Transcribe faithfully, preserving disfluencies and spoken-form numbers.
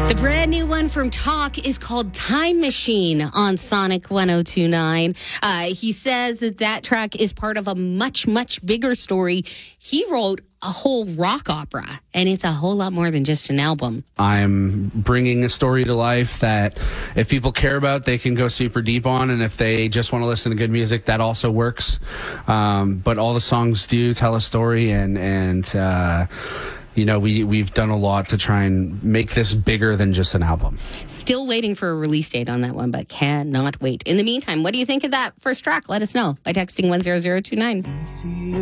The brand new one from Talk is called Time Machine on Sonic one oh two point nine. Uh, he says that that track is part of a much, much bigger story. He wrote a whole rock opera, and it's a whole lot more than just an album. I'm bringing a story to life that if people care about, they can go super deep on, and if they just want to listen to good music, that also works. Um, but all the songs do tell a story, and and uh, you know, we we've done a lot to try and make this bigger than just an album. Still waiting for a release date on that one, but cannot wait. In the meantime, what do you think of that first track? Let us know by texting one zero zero two nine.